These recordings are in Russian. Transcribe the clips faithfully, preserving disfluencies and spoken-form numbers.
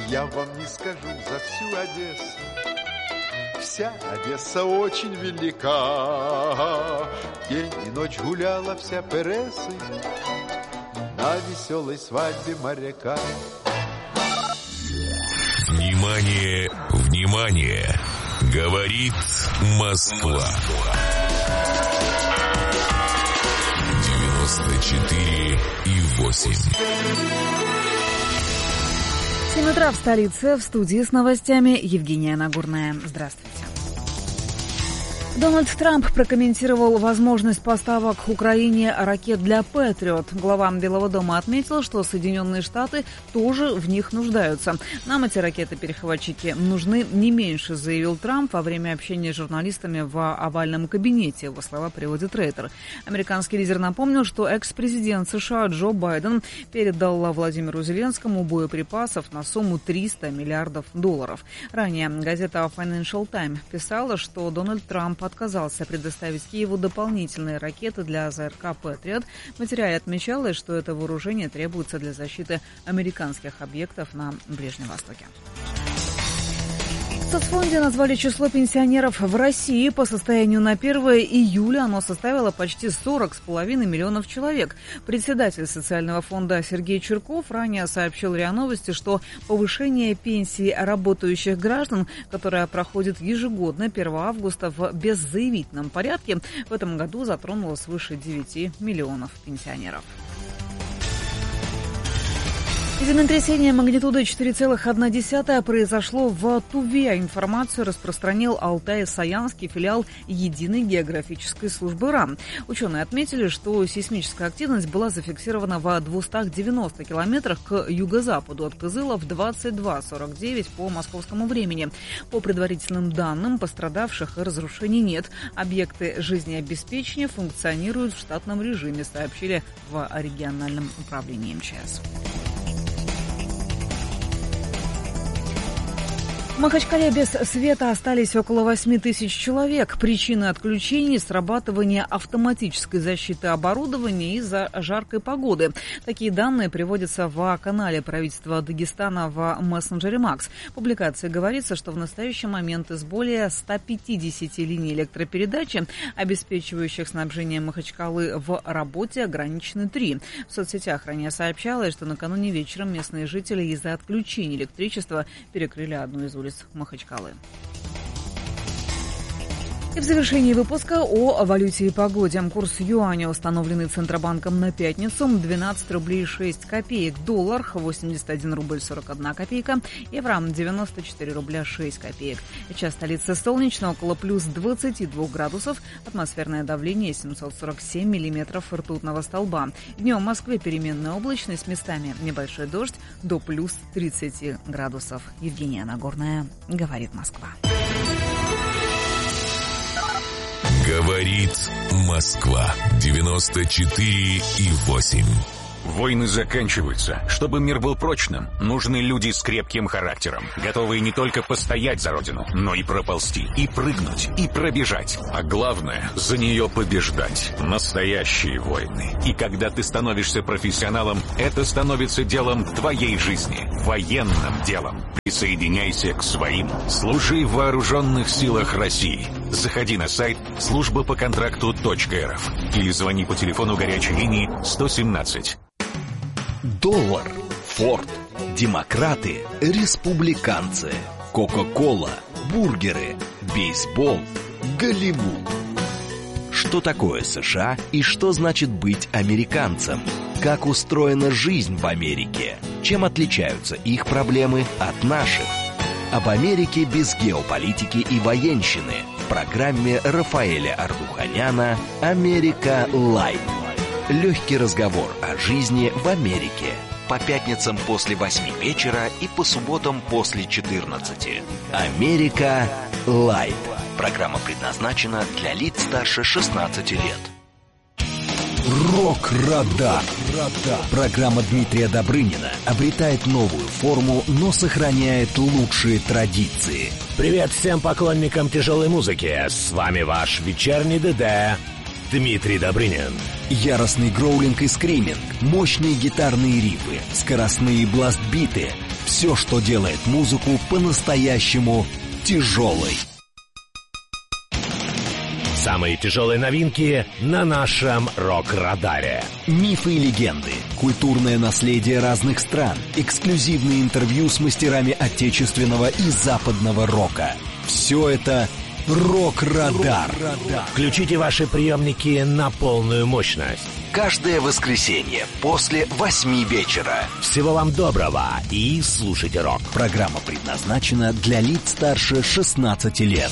я вам не скажу за всю Одессу. Вся Одесса очень велика, день и ночь гуляла вся Пересы на веселой свадьбе моряка. Внимание, внимание! Говорит Москва. девяносто четыре и восемь. семь утра в столице. В студии с новостями Евгения Нагорная. Здравствуйте. Дональд Трамп прокомментировал возможность поставок Украине ракет для Патриот. Глава Белого дома отметил, что Соединенные Штаты тоже в них нуждаются. Нам эти ракеты-перехватчики нужны не меньше, заявил Трамп во время общения с журналистами в овальном кабинете. Его слова приводит Рейтер. Американский лидер напомнил, что экс-президент США Джо Байден передал Владимиру Зеленскому боеприпасов на сумму триста миллиардов долларов. Ранее газета Financial Times писала, что Дональд Трамп отказался предоставить Киеву дополнительные ракеты для ЗРК «Патриот». В материале отмечалось, что это вооружение требуется для защиты американских объектов на Ближнем Востоке. В соцфонде назвали число пенсионеров в России. По состоянию на первое июля оно составило почти сорок с половиной миллионов человек. Председатель социального фонда Сергей Чирков ранее сообщил РИА Новости, что повышение пенсии работающих граждан, которое проходит ежегодно первого августа в беззаявительном порядке, в этом году затронуло свыше девяти миллионов пенсионеров. Землетрясение магнитудой четыре целых одна десятая произошло в Туве. Информацию распространил Алтай-Саянский филиал Единой географической службы РАН. Ученые отметили, что сейсмическая активность была зафиксирована в двухстах девяноста километрах к юго-западу от Кызыла в двадцать два сорок девять по московскому времени. По предварительным данным, пострадавших и разрушений нет. Объекты жизнеобеспечения функционируют в штатном режиме, сообщили в региональном управлении МЧС. В Махачкале без света остались около восьми тысяч человек. Причины отключений – срабатывание автоматической защиты оборудования из-за жаркой погоды. Такие данные приводятся в канале правительства Дагестана в мессенджере Макс. В публикации говорится, что в настоящий момент из более ста пятидесяти линий электропередачи, обеспечивающих снабжение Махачкалы, в работе ограничены три. В соцсетях ранее сообщалось, что накануне вечером местные жители из-за отключения электричества перекрыли одну из улиц Махачкалы. И в завершении выпуска о валюте и погоде. Курс юаня, установленный Центробанком на пятницу, двенадцать рублей шесть копеек. Доллар восемьдесят один рубль сорок одна копейка. Евро девяносто четыре рубля шесть копеек. Сейчас столица солнечно, около плюс двадцати двух градусов. Атмосферное давление семьсот сорок семь миллиметров ртутного столба. Днем в Москве переменная облачность, местами небольшой дождь, до плюс тридцати градусов. Евгения Нагорная, говорит Москва. Говорит Москва. девяносто четыре и восемь. Войны заканчиваются. Чтобы мир был прочным, нужны люди с крепким характером, готовые не только постоять за родину, но и проползти, и прыгнуть, и пробежать. А главное, за нее побеждать. Настоящие войны. И когда ты становишься профессионалом, это становится делом твоей жизни, военным делом. Присоединяйся к своим. Служи в вооруженных силах России. Заходи на сайт служба по контракту точка эр эф или звони по телефону горячей линии сто семнадцать. Доллар, Форд, демократы, республиканцы, Кока-кола, бургеры, бейсбол, Голливуд. Что такое США и что значит быть американцем? Как устроена жизнь в Америке? Чем отличаются их проблемы от наших? Об Америке без геополитики и военщины в программе Рафаэля Ардуханяна «Америка Лайв». Легкий разговор о жизни в Америке. По пятницам после восьми вечера и по субботам после четырнадцати. «Америка Лайв». Программа предназначена для лиц старше шестнадцати лет. Рок-радар. Программа Дмитрия Добрынина обретает новую форму, но сохраняет лучшие традиции. Привет всем поклонникам тяжелой музыки. С вами ваш вечерний ДД Дмитрий Добрынин. Яростный гроулинг и скриминг, мощные гитарные рифы, скоростные бласт-биты. Все, что делает музыку по-настоящему тяжелой. Самые тяжелые новинки на нашем рок-радаре. Мифы и легенды, культурное наследие разных стран, эксклюзивные интервью с мастерами отечественного и западного рока. Все это «Рок-радар». Включите ваши приемники на полную мощность. Каждое воскресенье после восьми вечера. Всего вам доброго и слушайте рок. Программа предназначена для лиц старше шестнадцати лет.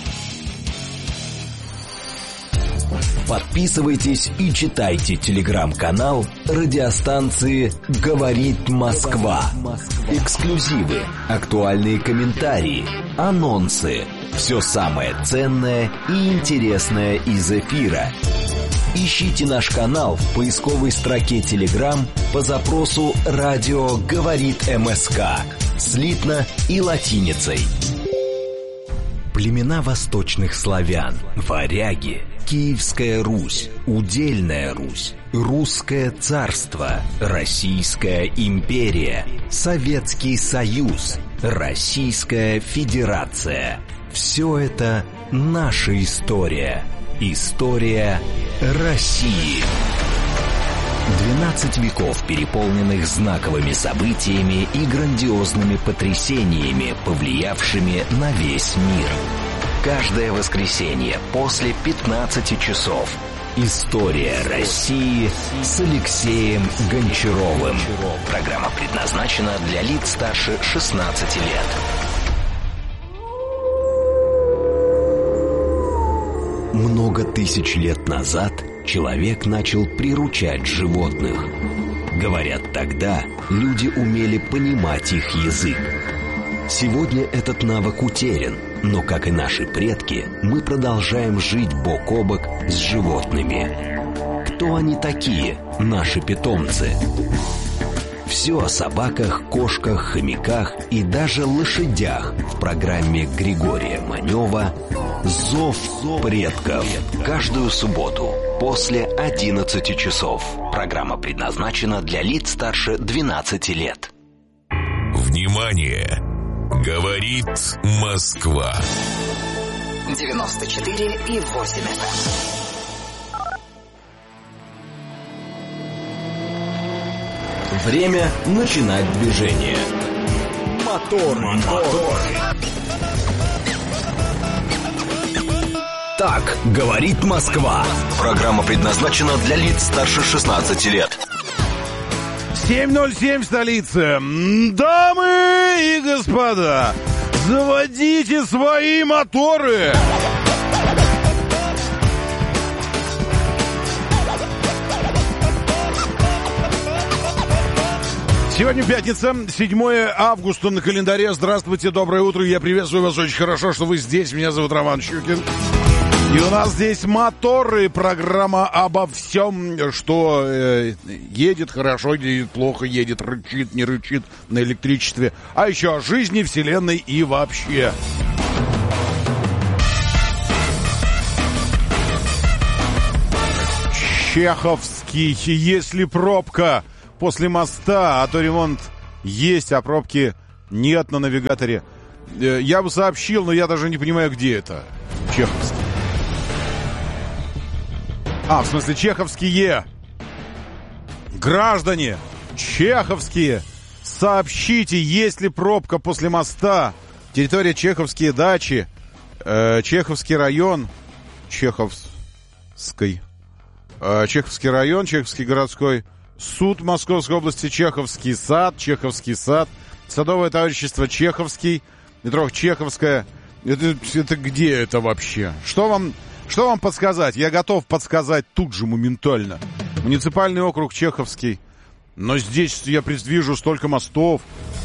Подписывайтесь и читайте телеграм-канал радиостанции «Говорит Москва». Эксклюзивы, актуальные комментарии, анонсы. Все самое ценное и интересное из эфира. Ищите наш канал в поисковой строке Telegram по запросу «Радио говорит МСК» слитно и латиницей. Племена восточных славян, варяги, Киевская Русь, Удельная Русь, Русское царство, Российская империя, Советский Союз, Российская Федерация. Все это наша история. История России. двенадцать веков, переполненных знаковыми событиями и грандиозными потрясениями, повлиявшими на весь мир. Каждое воскресенье после пятнадцати часов. История России с Алексеем Гончаровым. Программа предназначена для лиц старше шестнадцати лет. Много тысяч лет назад человек начал приручать животных. Говорят, тогда люди умели понимать их язык. Сегодня этот навык утерян, но, как и наши предки, мы продолжаем жить бок о бок с животными. Кто они такие, наши питомцы? Все о собаках, кошках, хомяках и даже лошадях в программе Григория Манева «Зов предков». Каждую субботу после одиннадцати часов. Программа предназначена для лиц старше двенадцати лет. Внимание! Говорит Москва. девяносто четыре и восемь эф эм. Время начинать движение. Мотор, мотор. Так говорит Москва. Программа предназначена для лиц старше шестнадцати лет. семь ноль семь в столице. Дамы и господа, заводите свои моторы. Сегодня пятница, седьмое августа на календаре. Здравствуйте, доброе утро. Я приветствую вас, очень хорошо, что вы здесь. Меня зовут Роман Щукин. И у нас здесь моторы, программа обо всем, что э, едет хорошо, едет плохо, едет, рычит, не рычит на электричестве. А еще о жизни, вселенной и вообще. Чеховский, если пробка после моста, а то ремонт есть, а пробки нет на навигаторе. Я бы сообщил, но я даже не понимаю, где это. Чеховский. А, в смысле, чеховские. Граждане, чеховские, сообщите, есть ли пробка после моста. Территория Чеховские дачи, э, Чеховский район, Чеховский, э, Чеховский район, Чеховский городской суд Московской области, Чеховский сад, Чеховский сад, Садовое товарищество Чеховский, метро Чеховская. Это, это где это вообще? Что вам, что вам подсказать? Я готов подсказать тут же, моментально. Муниципальный округ Чеховский. Но здесь я предвижу столько мостов.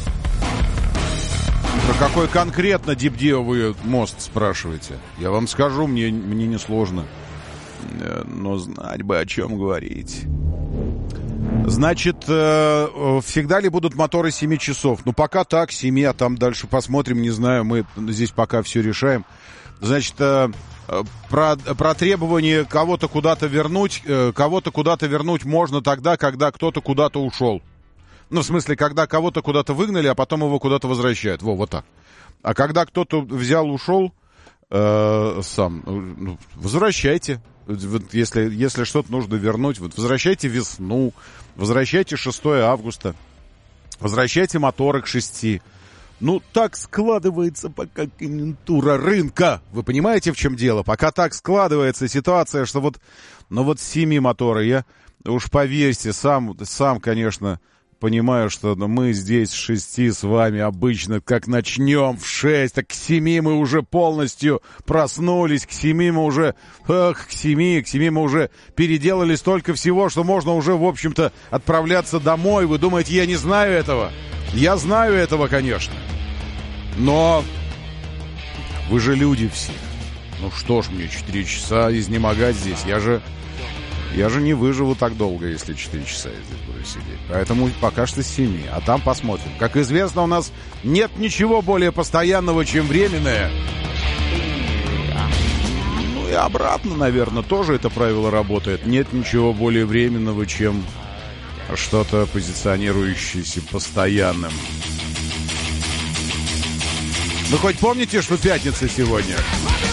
Про какой конкретно Дибдео вы мост спрашиваете? Я вам скажу, мне, мне несложно. Но знать бы, о чем говорить. Значит, э, всегда ли будут моторы семи часов? Ну, пока так, семи, а там дальше посмотрим, не знаю, мы здесь пока все решаем. Значит, э, про, про требование кого-то куда-то вернуть, э, кого-то куда-то вернуть можно тогда, когда кто-то куда-то ушел. Ну, в смысле, когда кого-то куда-то выгнали, а потом его куда-то возвращают. Во, вот так. А когда кто-то взял, ушел э, сам, ну, возвращайте. Вот если, если что-то нужно вернуть, вот возвращайте весну, возвращайте шестое августа, возвращайте моторы к шести. Ну, так складывается пока конъюнктура рынка. Вы понимаете, в чем дело? Пока так складывается ситуация, что вот, ну вот семи моторы, я уж поверьте, сам, сам, конечно, понимаю, что мы здесь с шести с вами обычно, как начнем в шесть, так к семи мы уже полностью проснулись, к семи мы уже, эх, к семи, к семи мы уже переделали столько всего, что можно уже, в общем-то, отправляться домой. Вы думаете, я не знаю этого? Я знаю этого, конечно. Но вы же люди все. Ну что ж мне четыре часа изнемогать здесь? Я же, я же не выживу так долго, если четыре часа я здесь буду сидеть. Поэтому пока что с семи, а там посмотрим. Как известно, у нас нет ничего более постоянного, чем временное. Ну и обратно, наверное, тоже это правило работает. Нет ничего более временного, чем что-то позиционирующееся постоянным. Вы хоть помните, что пятница сегодня?